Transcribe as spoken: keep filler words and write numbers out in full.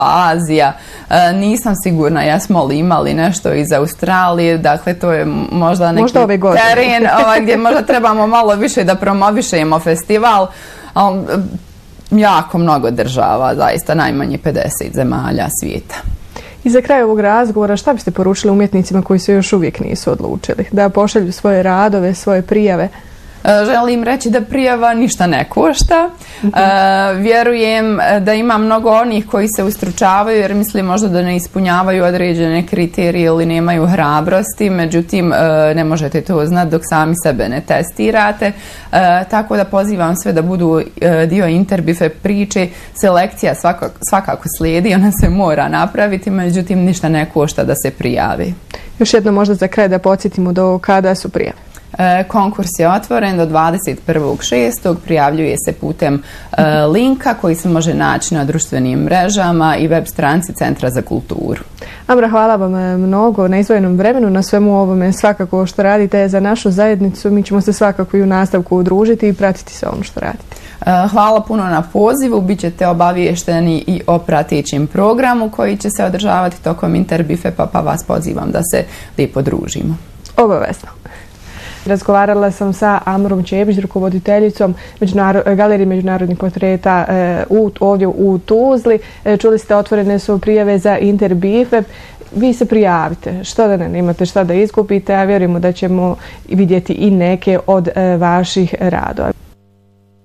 Azija, nisam sigurna jesmo li imali nešto iz Australije, dakle to je možda neki možda ove teren ovaj, gdje možda trebamo malo više da promovišemo festival, ali jako mnogo država, zaista najmanje pedeset zemalja svijeta. I za kraj ovog razgovora šta biste poručili umjetnicima koji se još uvijek nisu odlučili? Da pošalju svoje radove, svoje prijave? Želim reći da prijava ništa ne košta. Uh-huh. Vjerujem da ima mnogo onih koji se ustručavaju jer misle možda da ne ispunjavaju određene kriterije ili nemaju hrabrosti, međutim ne možete to znati dok sami sebe ne testirate. Tako da pozivam sve da budu dio Interbife priče. Selekcija svakako, svakako slijedi, ona se mora napraviti, međutim ništa ne košta da se prijavi. Još jedno možda za kraj da podsjetimo do kada su prijave. Konkurs je otvoren do dvadeset prvog šestog Prijavljuje se putem e, linka koji se može naći na društvenim mrežama i web stranici Centra za kulturu. Amra, hvala vam mnogo na izdvojenom vremenu, na svemu ovome svakako što radite za našu zajednicu. Mi ćemo se svakako i u nastavku udružiti i pratiti sve ono što radite. Hvala puno na pozivu, bit ćete obaviješteni i o pratećem programu koji će se održavati tokom Interbife, pa, pa vas pozivam da se lijepo družimo. Obavezno. Razgovarala sam sa Amrom Čebić, rukovoditeljicom međunarod, Galerije međunarodnih portreta e, u, ovdje u Tuzli. E, čuli ste, otvorene su prijave za Interbife. Vi se prijavite, što da ne imate šta da izgubite, a vjerujemo da ćemo vidjeti i neke od e, vaših radova.